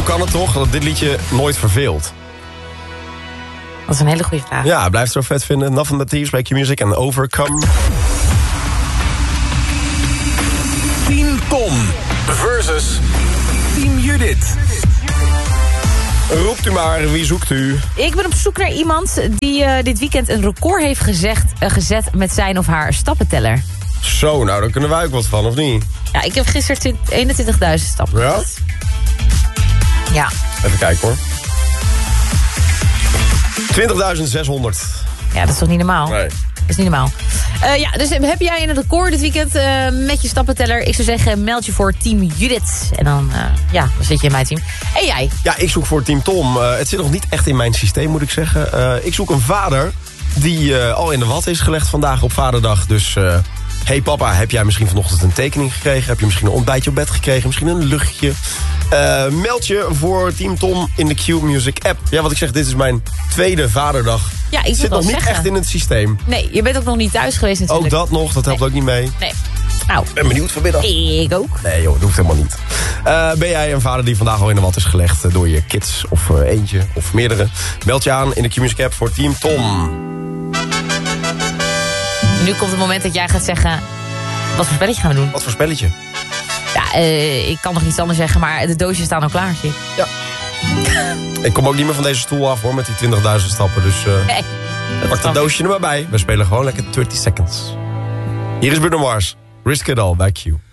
Hoe kan het toch dat dit liedje nooit verveelt? Dat is een hele goede vraag. Ja, blijf het zo vet vinden. Nothing But Thieves, Make Your Music en Overcome. Team Tom versus Team Judith. Roept u maar, wie zoekt u? Ik ben op zoek naar iemand die dit weekend een record heeft gezet met zijn of haar stappenteller. Zo, nou, daar kunnen wij ook wat van, of niet? Ja, ik heb gisteren 21.000 stappen. Ja? Ja. Even kijken hoor. 20.600. Ja, dat is toch niet normaal? Nee. Dat is niet normaal. Dus heb jij een record dit weekend met je stappenteller? Ik zou zeggen, meld je voor Team Judith. En dan zit je in mijn team. En jij? Ja, ik zoek voor Team Tom. Het zit nog niet echt in mijn systeem, moet ik zeggen. Ik zoek een vader die al in de watt is gelegd vandaag op Vaderdag. Dus, hey papa, heb jij misschien vanochtend een tekening gekregen? Heb je misschien een ontbijtje op bed gekregen? Misschien een luchtje? Meld je voor Team Tom in de Q-Music app. Ja, wat ik zeg, dit is mijn tweede Vaderdag. Ja, ik zit nog niet echt in het systeem. Nee, je bent ook nog niet thuis geweest natuurlijk. Ook dat nog, dat helpt ook niet mee. Nee. Nou, ik ben benieuwd vanmiddag. Ik ook. Nee joh, dat hoeft helemaal niet. Ben jij een vader die vandaag al in de watt is gelegd door je kids of eentje of meerdere? Meld je aan in de Q-Music app voor Team Tom. Nu komt het moment dat jij gaat zeggen, wat voor spelletje gaan we doen? Wat voor spelletje? Ja, ik kan nog iets anders zeggen, maar de doosjes staan al klaar, zie ik. Ja. Ik kom ook niet meer van deze stoel af hoor, met die 20.000 stappen. Dus nee, pak het doosje er maar bij. We spelen gewoon lekker 30 seconds. Hier is Bruno Mars. Risk It All bij Q.